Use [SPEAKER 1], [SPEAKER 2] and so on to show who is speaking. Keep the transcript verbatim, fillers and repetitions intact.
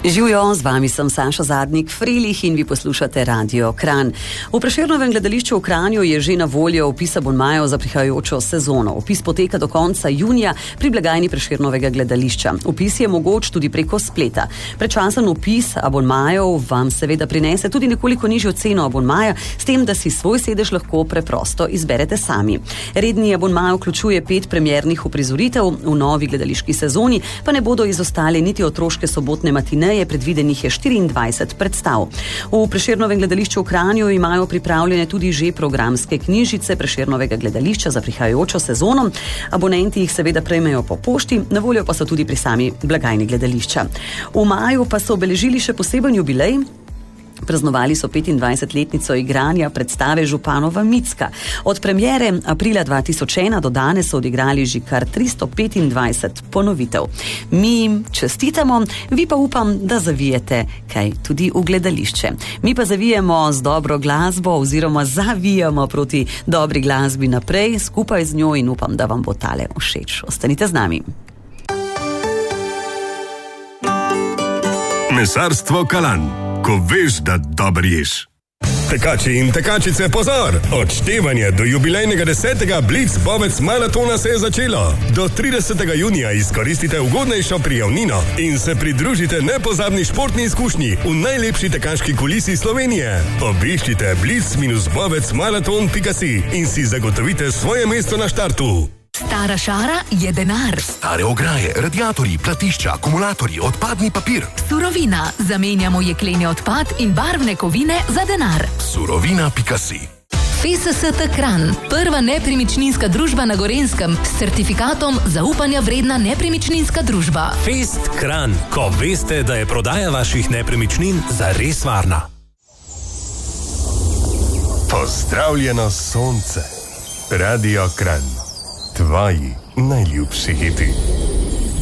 [SPEAKER 1] Živijo, z vami sem Saša Zadnik Frelih in vi poslušate Radio Kranj. V Prešernovem gledališču v Kranju je že na voljo opis abonmajev za prihajajočo sezono. Opis poteka do konca junija pri blagajni Prešernovega gledališča. Opis je mogoč tudi preko spleta. Predčasen opis abonmajev vam seveda prinese tudi nekoliko nižjo ceno abonmaja, s tem, da si svoj sedež lahko preprosto izberete sami. Redni abonmaj vključuje pet premiernih uprizoritev, v novi gledališki sezoni pa ne bodo izostale niti otroške sobotne matineje, predvidenih je štiriindvajset predstav. V Prešernovem gledališču v Kranju imajo pripravljene tudi že programske knjižice Prešernovega gledališča za prihajajočo sezono. Abonenti jih seveda prejmejo po pošti, na voljo pa so tudi pri sami blagajni gledališča. V maju pa so obeležili še poseben jubilej. Praznovali so petindvajsetletnico igranja predstave Županova Micka. Od premiere aprila dva tisoč ena do danes so odigrali že kar tristo petindvajset ponovitev. Mi jim čestitamo, vi pa upam, da zavijete kaj tudi v gledališče. Mi pa zavijemo z dobro glasbo oziroma zavijamo proti dobri glasbi naprej skupaj z njo in upam, da vam bo tale všeč. Ostanite z nami.
[SPEAKER 2] Mesarstvo Kalan. Ko veš, da dobro ješ. Tekači in tekačice, pozor! Odštevanje do jubilejnega desetega Blitz Bovec maratona se je začelo. Do tridesetega junija izkoristite ugodnejšo prijavnino in se pridružite nepozabni športni izkušnji v najlepši tekaški kulisi Slovenije. Obiščite blitz bovec maraton pika si in si zagotovite svoje mesto na štartu.
[SPEAKER 3] Stara šara je denar.
[SPEAKER 4] Stare ograje, radiatorji, platišča, akumulatorji, odpadni papir.
[SPEAKER 3] Surovina. Zamenjamo jekleni odpad in barvne kovine za denar.
[SPEAKER 4] Surovina pika si.
[SPEAKER 3] F S S T Kranj, prva nepremičninska družba na Gorenjskem s certifikatom zaupanja vredna nepremičninska družba.
[SPEAKER 5] Fest Kranj, ko veste, da je prodaja vaših nepremičnin zares varna.
[SPEAKER 2] Pozdravljeno sonce. Radio Kranj. Tvoji najljubši hiti.